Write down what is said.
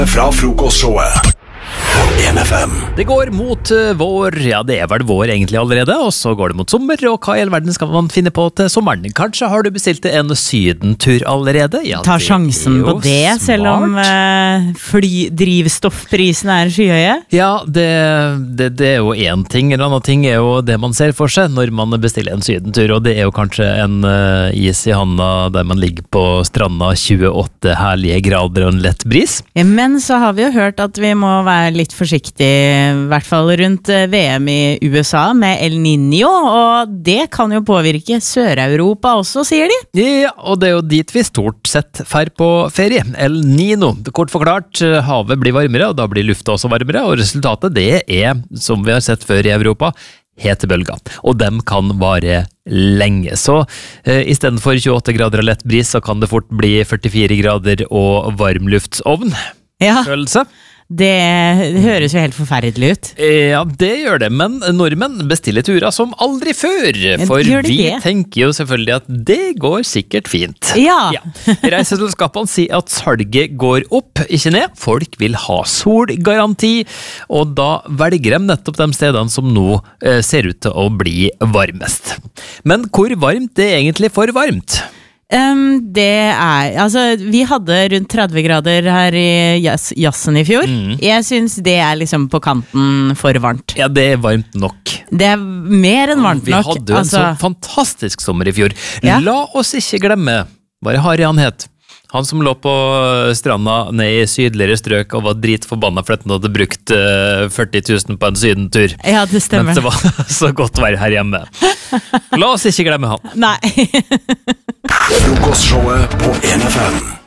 Fra frokostshowet på 1FM. Det går mot vår, ja det vel vår egentlig allerede, og så går det mot sommer, og hva i all verden skal man finne på til sommeren? Kanskje har du bestilt en sydentur allerede? Ja, Ta sjansen på det, smart. selv om drivstoffprisene er skyhøye. Ja, det er jo en ting. En annen ting er jo det man ser for seg når man bestiller en sydentur, og det er jo kanskje en is i handa der man ligger på stranda 28 herlige grader og en lett bris. Ja, men så har vi jo hørt at vi må være litt forsiktig, i hvert fall rundt VM i USA med El Niño, og det kan jo påvirke Sør-Europa også, sier de. Ja, og det er jo dit vi stort sett fer på ferie. El Niño. Kort forklart, havet blir varmere, og da blir lufta også varmere, og resultatet det er, som vi har sett før i Europa, hetebølger, og dem kan vare lenge. Så i stedet for 28 grader og lett bris, så kan det fort bli 44 grader og varmluftsovn. Ja, Følelse. det høres jo helt forferdelig ut. Ja, det gjør det, men nordmenn bestiller turer som aldri før, for gjør de vi det? tenker jo selvfølgelig at det går sikkert fint. Ja. Reiseselskapene sier at salget går opp, ikke ned. Folk vil ha solgaranti, og da velger de nettopp de stedene som nå ser ut til å bli varmest. Men hvor varmt det er egentlig for varmt? Vi hadde rundt 30 grader her i Jassen i fjor. Jeg synes det er liksom på kanten for varmt. Ja, det er varmt nok. Det er mer enn varmt Vi nok. hadde jo en så fantastisk sommer i fjor. Ja. La oss ikke glemme, bare Harry han het. Han som lå på stranda ned i sydligere strøk og var dritforbanna for at han hadde brukt 40 000 på en sydentur. Ja, det stemmer. Mens det var så godt vær her hjemme. La oss ikke glemme han. Nei. Frokostshowet på 1FM.